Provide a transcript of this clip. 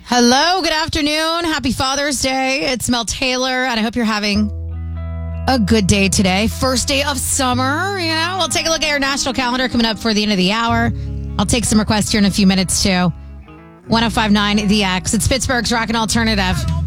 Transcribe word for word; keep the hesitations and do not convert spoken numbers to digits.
Hello, good afternoon. Happy Father's Day. It's Mel Taylor, and I hope you're having a good day today. First day of summer, you know. We'll take a look at your national calendar coming up for the end of the hour. I'll take some requests here in a few minutes, too. ten fifty-nine The X. It's Pittsburgh's Rock and Alternative.